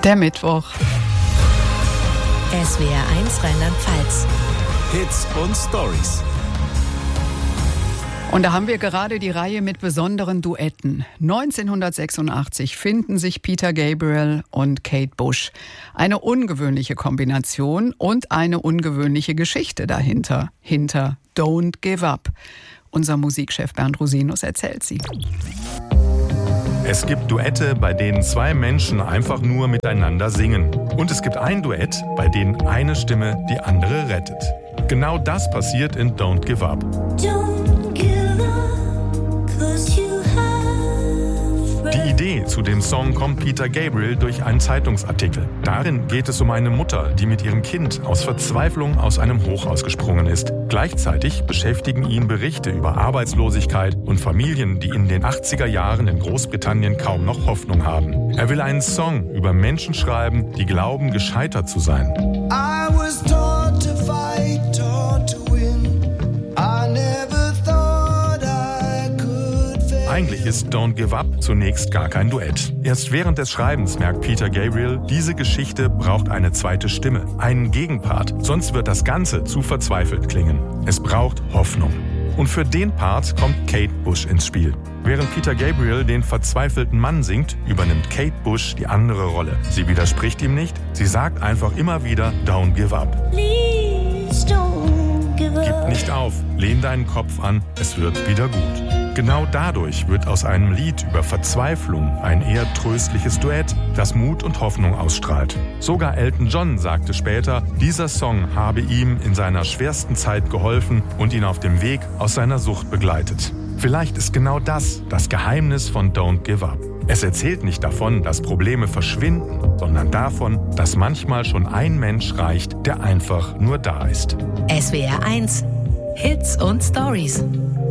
Der Mittwoch. SWR1 Rheinland-Pfalz. Hits und Stories. Und da haben wir gerade die Reihe mit besonderen Duetten. 1986 finden sich Peter Gabriel und Kate Bush. Eine ungewöhnliche Kombination und eine ungewöhnliche Geschichte dahinter. Hinter Don't Give Up. Unser Musikchef Bernd Rosinus erzählt sie. Es gibt Duette, bei denen zwei Menschen einfach nur miteinander singen. Und es gibt ein Duett, bei dem eine Stimme die andere rettet. Genau das passiert in Don't Give Up. Die Idee zu dem Song kommt Peter Gabriel durch einen Zeitungsartikel. Darin geht es um eine Mutter, die mit ihrem Kind aus Verzweiflung aus einem Hochhaus gesprungen ist. Gleichzeitig beschäftigen ihn Berichte über Arbeitslosigkeit und Familien, die in den 80er Jahren in Großbritannien kaum noch Hoffnung haben. Er will einen Song über Menschen schreiben, die glauben, gescheitert zu sein. I was taught to fight, taught to win. I never thought I could fail. Eigentlich ist Don't Give Up zunächst gar kein Duett. Erst während des Schreibens merkt Peter Gabriel, diese Geschichte braucht eine zweite Stimme, einen Gegenpart, sonst wird das Ganze zu verzweifelt klingen. Es braucht Hoffnung. Und für den Part kommt Kate Bush ins Spiel. Während Peter Gabriel den verzweifelten Mann singt, übernimmt Kate Bush die andere Rolle. Sie widerspricht ihm nicht, sie sagt einfach immer wieder Don't give up. Please don't give up. Gib nicht auf, lehn deinen Kopf an, es wird wieder gut. Genau dadurch wird aus einem Lied über Verzweiflung ein eher tröstliches Duett, das Mut und Hoffnung ausstrahlt. Sogar Elton John sagte später, dieser Song habe ihm in seiner schwersten Zeit geholfen und ihn auf dem Weg aus seiner Sucht begleitet. Vielleicht ist genau das Geheimnis von Don't Give Up. Es erzählt nicht davon, dass Probleme verschwinden, sondern davon, dass manchmal schon ein Mensch reicht, der einfach nur da ist. SWR1 Hits und Stories.